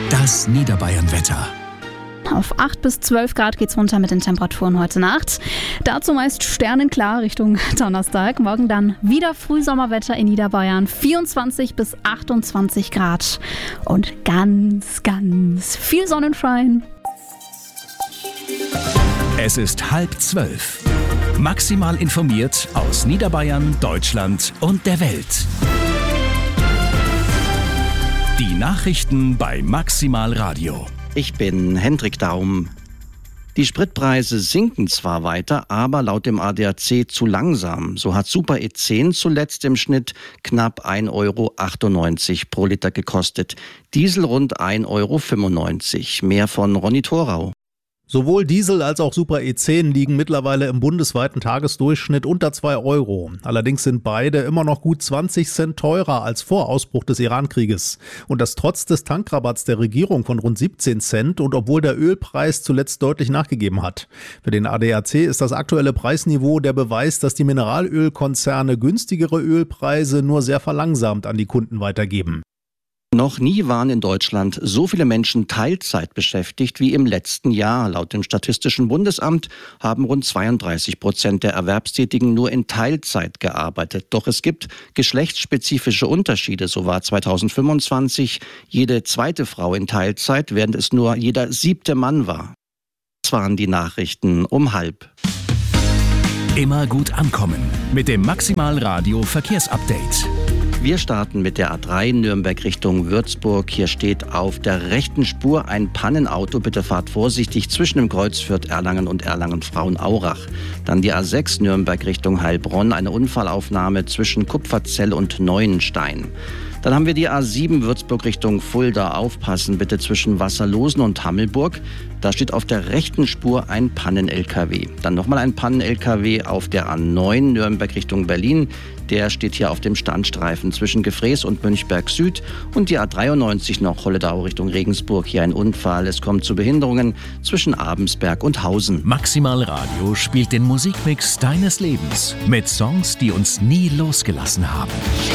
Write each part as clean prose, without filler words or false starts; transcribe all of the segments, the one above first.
Das Niederbayern-Wetter. Auf 8 bis 12 Grad geht's runter mit den Temperaturen heute Nacht. Dazu meist sternenklar Richtung Donnerstag. Morgen dann wieder Frühsommerwetter in Niederbayern. 24 bis 28 Grad. Und ganz, ganz viel Sonnenschein. Es ist 11:30. Maximal informiert aus Niederbayern, Deutschland und der Welt. Die Nachrichten bei Maximal Radio. Ich bin Hendrik Daum. Die Spritpreise sinken zwar weiter, aber laut dem ADAC zu langsam. So hat Super E10 zuletzt im Schnitt knapp 1,98 € pro Liter gekostet. Diesel rund 1,95 €. Mehr von Ronny Thorau. Sowohl Diesel als auch Super E10 liegen mittlerweile im bundesweiten Tagesdurchschnitt unter 2 €. Allerdings sind beide immer noch gut 20 Cent teurer als vor Ausbruch des Iran-Krieges. Und das trotz des Tankrabatts der Regierung von rund 17 Cent und obwohl der Ölpreis zuletzt deutlich nachgegeben hat. Für den ADAC ist das aktuelle Preisniveau der Beweis, dass die Mineralölkonzerne günstigere Ölpreise nur sehr verlangsamt an die Kunden weitergeben. Noch nie waren in Deutschland so viele Menschen Teilzeit beschäftigt wie im letzten Jahr. Laut dem Statistischen Bundesamt haben rund 32% der Erwerbstätigen nur in Teilzeit gearbeitet. Doch es gibt geschlechtsspezifische Unterschiede. So war 2025 jede zweite Frau in Teilzeit, während es nur jeder 7. Mann war. Das waren die Nachrichten um 12:30. Immer gut ankommen mit dem Maximal Radio Verkehrsupdate. Wir starten mit der A3 Nürnberg Richtung Würzburg. Hier steht auf der rechten Spur ein Pannenauto. Bitte fahrt vorsichtig zwischen dem Kreuz Fürth-Erlangen und Erlangen-Frauenaurach. Dann die A6 Nürnberg Richtung Heilbronn. Eine Unfallaufnahme zwischen Kupferzell und Neuenstein. Dann haben wir die A7 Würzburg Richtung Fulda. Aufpassen bitte zwischen Wasserlosen und Hammelburg. Da steht auf der rechten Spur ein Pannen-LKW. Dann nochmal ein Pannen-LKW auf der A9 Nürnberg Richtung Berlin. Der steht hier auf dem Standstreifen zwischen Gefrees und Münchberg Süd. Und die A93 noch Holledau Richtung Regensburg. Hier ein Unfall. Es kommt zu Behinderungen zwischen Abensberg und Hausen. Maximal Radio spielt den Musikmix deines Lebens mit Songs, die uns nie losgelassen haben.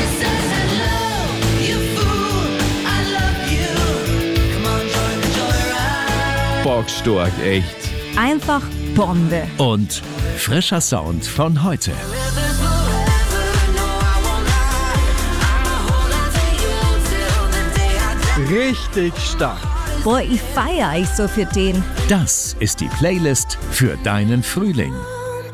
Bockstark, echt. Einfach Bombe. Und frischer Sound von heute. Richtig stark. Boah, ich feiere euch so für den. Das ist die Playlist für deinen Frühling.